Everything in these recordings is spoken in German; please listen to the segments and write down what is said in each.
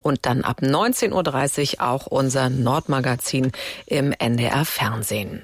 und dann ab 19.30 Uhr auch unser Nordmagazin im NDR Fernsehen.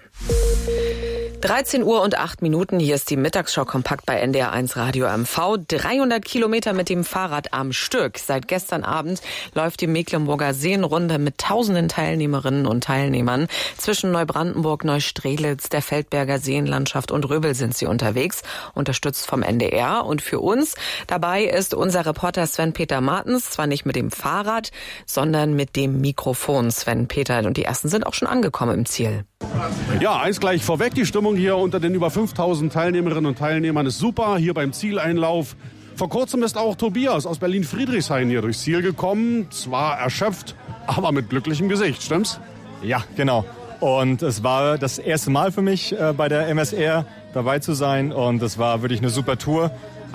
13 Uhr und 8 Minuten, hier ist die Mittagsschau kompakt bei NDR 1 Radio MV. 300 Kilometer mit dem Fahrrad am Stück. Seit gestern Abend läuft die Mecklenburger Seenrunde mit tausenden Teilnehmerinnen und Teilnehmern. Zwischen Neubrandenburg, Neustrelitz, der Feldberger Seenlandschaft und Röbel sind sie unterwegs, unterstützt vom NDR. Und für uns dabei ist unser Reporter Sven-Peter Martens, zwar nicht mit dem Fahrrad, sondern mit dem Mikrofon. Sven-Peter, und die ersten sind auch schon angekommen im Ziel. Ja, eins gleich vorweg, die Stimmung hier unter den über 5000 Teilnehmerinnen und Teilnehmern ist super, hier beim Zieleinlauf. Vor kurzem ist auch Tobias aus Berlin-Friedrichshain hier durchs Ziel gekommen, zwar erschöpft, aber mit glücklichem Gesicht, stimmt's? Ja, genau. Und es war das erste Mal für mich bei der MSR dabei zu sein und es war wirklich eine super Tour.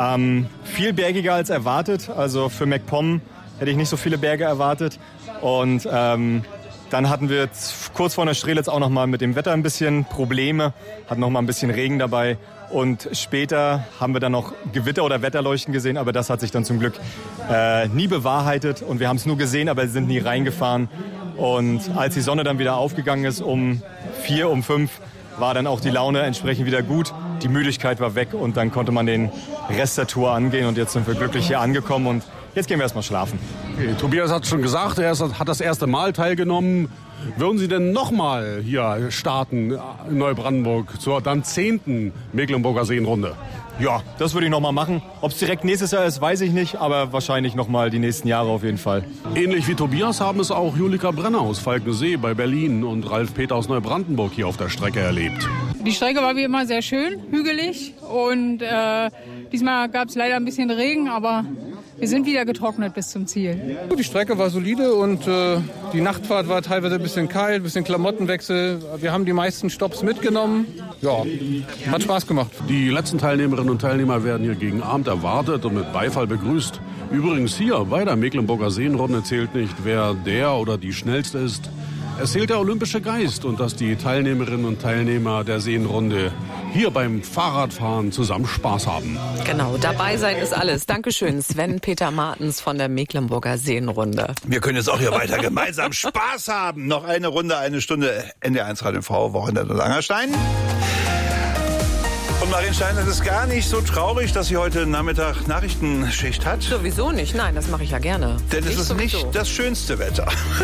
Viel bergiger als erwartet, also für MacPom hätte ich nicht so viele Berge erwartet und dann hatten wir kurz vor Neustrelitz auch noch mal mit dem Wetter ein bisschen Probleme, hatten noch mal ein bisschen Regen dabei und später haben wir dann noch Gewitter oder Wetterleuchten gesehen, aber das hat sich dann zum Glück nie bewahrheitet und wir haben es nur gesehen, aber sind nie reingefahren. Und als die Sonne dann wieder aufgegangen ist um 4, um 5, war dann auch die Laune entsprechend wieder gut. Die Müdigkeit war weg und dann konnte man den Rest der Tour angehen und jetzt sind wir glücklich hier angekommen und jetzt gehen wir erstmal schlafen. Okay, Tobias hat schon gesagt, er hat das erste Mal teilgenommen. Würden Sie denn nochmal hier starten in Neubrandenburg zur dann 10. Mecklenburger Seenrunde? Ja, das würde ich nochmal machen. Ob es direkt nächstes Jahr ist, weiß ich nicht, aber wahrscheinlich nochmal die nächsten Jahre auf jeden Fall. Ähnlich wie Tobias haben es auch Julika Brenner aus Falkensee bei Berlin und Ralf Peter aus Neubrandenburg hier auf der Strecke erlebt. Die Strecke war wie immer sehr schön, hügelig und diesmal gab es leider ein bisschen Regen, aber wir sind wieder getrocknet bis zum Ziel. Die Strecke war solide und die Nachtfahrt war teilweise ein bisschen kalt, ein bisschen Klamottenwechsel. Wir haben die meisten Stopps mitgenommen. Ja, hat Spaß gemacht. Die letzten Teilnehmerinnen und Teilnehmer werden hier gegen Abend erwartet und mit Beifall begrüßt. Übrigens hier bei der Mecklenburger Seenrunde zählt nicht, wer der oder die Schnellste ist. Es zählt der olympische Geist und dass die Teilnehmerinnen und Teilnehmer der Seenrunde hier beim Fahrradfahren zusammen Spaß haben. Genau, dabei sein ist alles. Dankeschön, Sven-Peter Martens von der Mecklenburger Seenrunde. Wir können jetzt auch hier weiter gemeinsam Spaß haben. Noch eine Runde, eine Stunde NDR 1 Radio MV, Wochenende Langerstein. Und Marienstein, es ist gar nicht so traurig, dass sie heute Nachmittag Nachrichtenschicht hat. Sowieso nicht, nein, das mache ich ja gerne. Denn es ist nicht das schönste Wetter.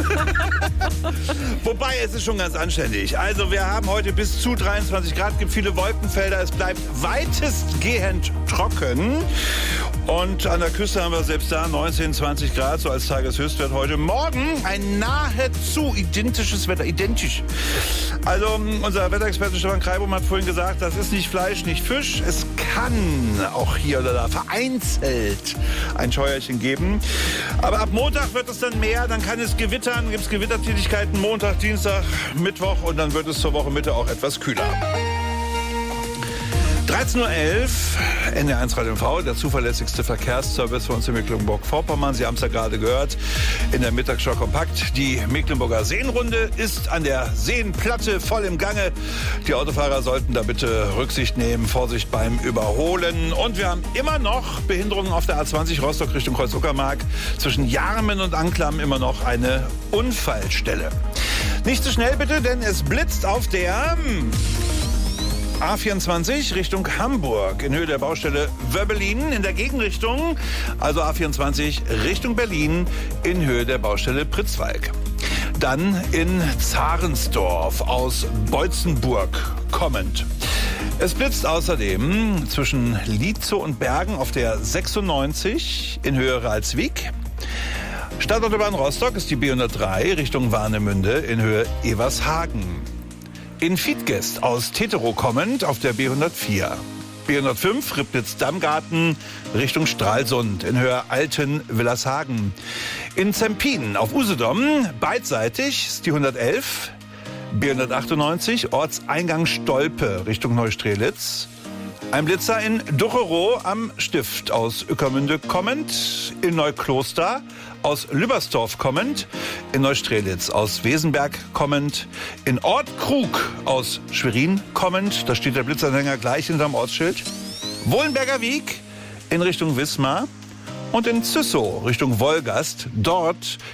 Wobei, es ist schon ganz anständig. Also wir haben heute bis zu 23 Grad, gibt viele Wolkenfelder. Es bleibt weitestgehend trocken. Und an der Küste haben wir selbst da 19, 20 Grad, so als Tageshöchstwert heute. Morgen ein nahezu identisches Wetter. Identisch. Also unser Wetterexperte Stefan Kreibum hat vorhin gesagt, das ist nicht Fleisch, nicht Fisch. Es kann auch hier oder da vereinzelt ein Scheuerchen geben. Aber ab Montag wird es dann mehr. Dann kann es gewittern, gibt es Gewittertätigkeiten Montag, Dienstag, Mittwoch und dann wird es zur Wochenmitte auch etwas kühler. 13.11 Uhr, NDR 1 Radio MV, der zuverlässigste Verkehrsservice von uns in Mecklenburg-Vorpommern. Sie haben es ja gerade gehört, in der Mittagsschau kompakt. Die Mecklenburger Seenrunde ist an der Seenplatte voll im Gange. Die Autofahrer sollten da bitte Rücksicht nehmen, Vorsicht beim Überholen. Und wir haben immer noch Behinderungen auf der A20 Rostock Richtung Kreuz-Uckermark. Zwischen Jarmen und Anklam immer noch eine Unfallstelle. Nicht zu schnell bitte, denn es blitzt auf der A24 Richtung Hamburg in Höhe der Baustelle Wöbbelin in der Gegenrichtung, also A24 Richtung Berlin in Höhe der Baustelle Pritzwalk. Dann in Zarensdorf aus Beutzenburg kommend. Es blitzt außerdem zwischen Lietzow und Bergen auf der 96 in Höhe Ralswiek. Stadtautobahn Rostock ist die B103 Richtung Warnemünde in Höhe Evershagen. In Fiedgest aus Teterow kommend auf der B104. B105 Ribnitz-Dammgarten Richtung Stralsund in Höhe Alten-Willershagen. In Zempin auf Usedom beidseitig ist die 111. B198 Ortseingang Stolpe Richtung Neustrelitz. Ein Blitzer in Ducherow am Stift aus Ueckermünde kommend. In Neukloster aus Lübersdorf kommend, in Neustrelitz aus Wesenberg kommend, in Ortkrug aus Schwerin kommend, da steht der Blitzanhänger gleich hinterm Ortsschild, Wohlenberger Wiek in Richtung Wismar und in Züssow Richtung Wolgast, dort